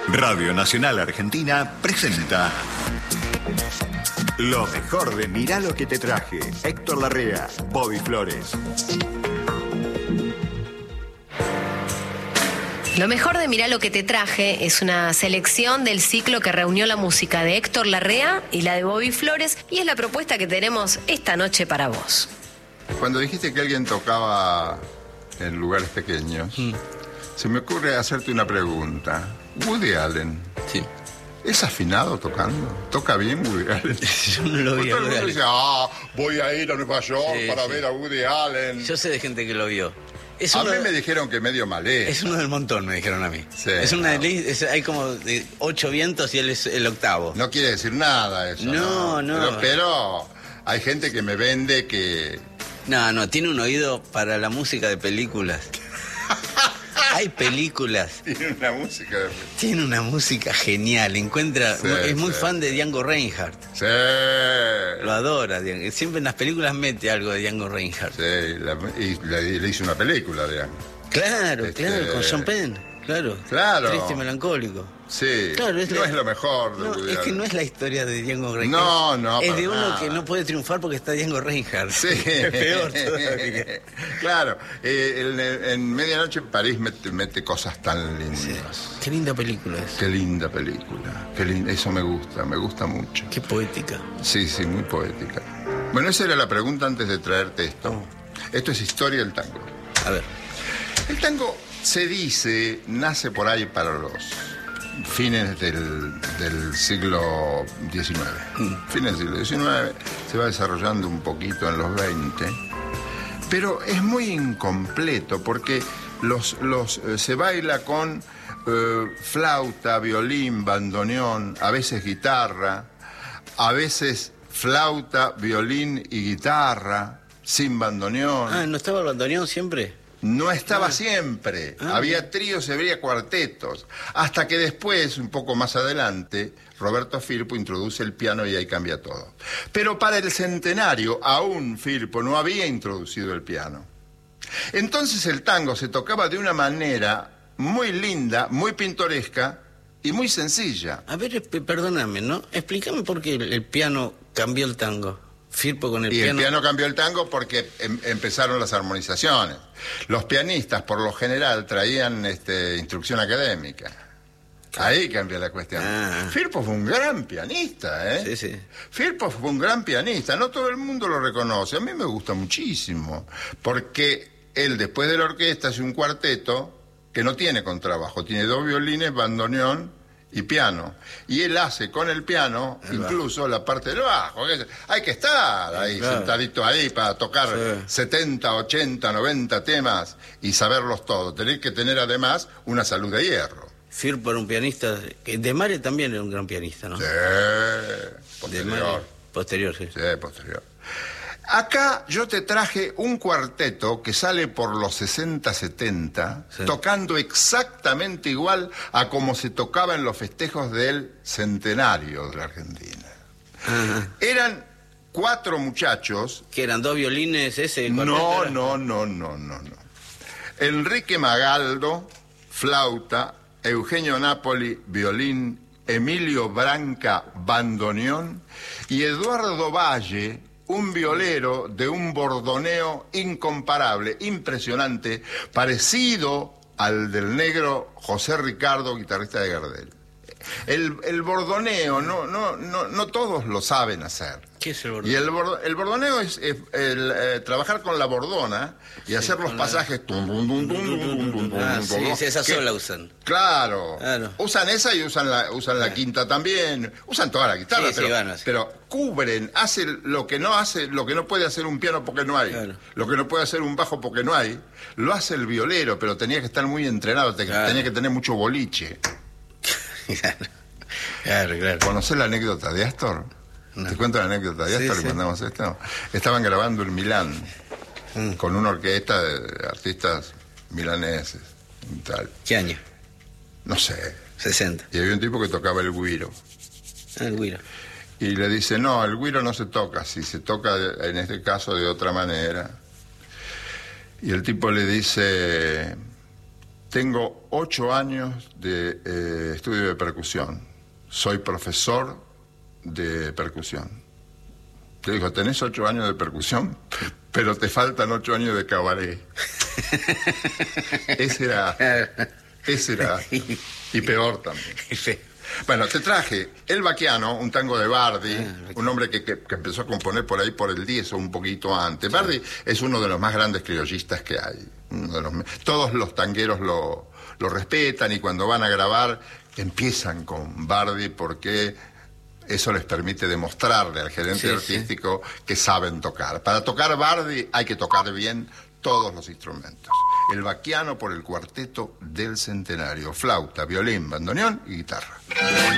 Radio Nacional Argentina presenta lo mejor de Mirá lo que te traje. Héctor Larrea, Bobby Flores. Lo mejor de Mirá lo que te traje es una selección del ciclo que reunió la música de Héctor Larrea y la de Bobby Flores, y es la propuesta que tenemos esta noche para vos. Cuando dijiste que alguien tocaba en lugares pequeños, se me ocurre hacerte una pregunta. Woody Allen. Sí. ¿Es afinado tocando? ¿Toca bien Woody Allen? Yo no lo vi a Woody Allen. Dice, voy a ir a Nueva York para ver a Woody Allen. Yo sé de gente que lo vio. A mí me dijeron que medio malé. Es uno del montón, me dijeron a mí. Sí, hay como de 8 vientos y él es el octavo. No quiere decir nada eso. No. Pero hay gente que me vende que... No, tiene un oído para la música de películas. Hay películas. Tiene una música genial. Es muy fan de Django Reinhardt. Sí. Lo adora. Siempre en las películas mete algo de Django Reinhardt. Sí, y le hizo una película de Django. Claro, con Sean Penn. Claro. Triste y melancólico. Sí. Claro, no es lo mejor de Woody Allen. Es que no es la historia de Django Reinhardt. No. Es de uno que no puede triunfar porque está Django Reinhardt. Sí. Es peor todavía. Claro. En Medianoche en París mete cosas tan lindas. Sí. Qué linda película es. Qué linda película. Eso me gusta mucho. Qué poética. Sí, muy poética. Bueno, esa era la pregunta antes de traerte esto. Esto es historia del tango. A ver. El tango, se dice, nace por ahí para los fines del siglo XIX. Fines del siglo XIX, se va desarrollando un poquito en los 20, pero es muy incompleto porque se baila con flauta, violín, bandoneón, a veces guitarra, a veces flauta, violín y guitarra, sin bandoneón. ¿No estaba el bandoneón siempre? No estaba siempre. Había tríos y había cuartetos. Hasta que después, un poco más adelante, Roberto Firpo introduce el piano y ahí cambia todo. Pero para el centenario, aún Firpo no había introducido el piano. Entonces el tango se tocaba de una manera muy linda, muy pintoresca y muy sencilla. A ver, perdóname, ¿no? Explícame por qué el piano cambió el tango. Firpo con el piano. El piano cambió el tango porque empezaron las armonizaciones. Los pianistas, por lo general, traían instrucción académica. Ahí cambia la cuestión. Firpo fue un gran pianista, ¿eh? Sí. Firpo fue un gran pianista. No todo el mundo lo reconoce. A mí me gusta muchísimo. Porque él, después de la orquesta, hace un cuarteto que no tiene contrabajo. Tiene 2 violines, bandoneón y piano. Y él hace con el piano incluso la parte del bajo. Hay que estar ahí, sentadito ahí para tocar 70, 80, 90 temas y saberlos todos. Tenés que tener además una salud de hierro. Firpo era un pianista, De Mare también era un gran pianista, ¿no? Sí, posterior. Posterior, sí. Sí, posterior. Acá yo te traje un cuarteto que sale por los 60, 70, tocando exactamente igual a como se tocaba en los festejos del centenario de la Argentina. Eran 4 muchachos. ¿Que eran 2 violines ese? No. Enrique Magaldo, flauta, Eugenio Napoli, violín, Emilio Branca, bandoneón, y Eduardo Valle, un violero de un bordoneo incomparable, impresionante, parecido al del negro José Ricardo, guitarrista de Gardel. El bordoneo, no todos lo saben hacer. ¿Qué es el bordoneo? Y el bordoneo es trabajar con la bordona y hacer los pasajes. Esa sola usan. Claro. Usan esa y usan la quinta también. Usan toda la guitarra, pero cubren, hacen lo que no puede hacer un piano porque no hay. Lo que no puede hacer un bajo porque no hay. Lo hace el violero, pero tenía que estar muy entrenado, tenía que tener mucho boliche. Claro. ¿Conocés la anécdota de Astor? No. ¿Te cuento la anécdota de Astor? Le mandamos esto. Estaban grabando en Milán con una orquesta de artistas milaneses y tal. ¿Qué año? No sé. 60. Y había un tipo que tocaba el güiro. El güiro. Y le dice, no, el güiro no se toca así, se toca en este caso de otra manera. Y el tipo le dice, Tengo 8 años de estudio de percusión. Soy profesor de percusión. Te digo, tenés 8 años de percusión, pero te faltan 8 años de cabaret. Ese era. Y peor también. Bueno, te traje El Bachiano, un tango de Bardi, un hombre que empezó a componer por ahí por el 10 o un poquito antes. Sí. Bardi es uno de los más grandes criollistas que hay. Todos los tangueros lo respetan, y cuando van a grabar empiezan con Bardi porque eso les permite demostrarle al gerente artístico que saben tocar. Para tocar Bardi hay que tocar bien todos los instrumentos. El Bachiano por el Cuarteto del Centenario: flauta, violín, bandoneón y guitarra.